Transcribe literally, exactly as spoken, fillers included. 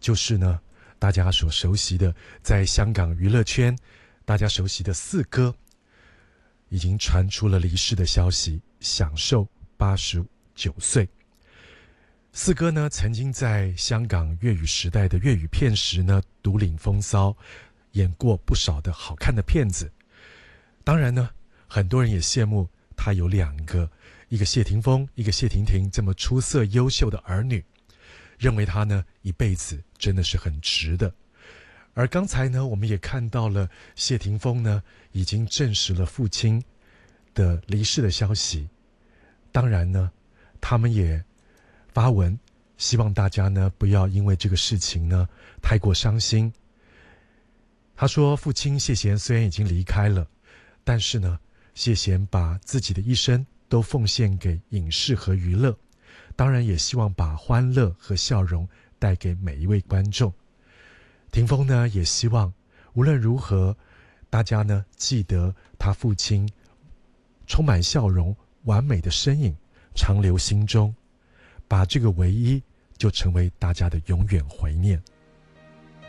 就是呢大家所熟悉的，在香港娱乐圈大家熟悉的四哥，已经传出了离世的消息，享寿八十九岁。四哥呢，曾经在香港粤语时代的粤语片时呢，独领风骚，演过不少的好看的片子。当然呢，很多人也羡慕他有两个，一个谢霆锋，一个谢婷婷这么出色优秀的儿女，认为他呢一辈子真的是很值的。而刚才呢，我们也看到了谢霆锋呢已经证实了父亲的离世的消息。当然呢，他们也发文希望大家呢不要因为这个事情呢太过伤心。他说，父亲谢贤虽然已经离开了，但是呢，谢贤把自己的一生都奉献给影视和娱乐，当然也希望把欢乐和笑容带给每一位观众。霆锋呢也希望无论如何，大家呢记得他父亲充满笑容完美的身影长留心中，把这个唯一就成为大家的永远怀念。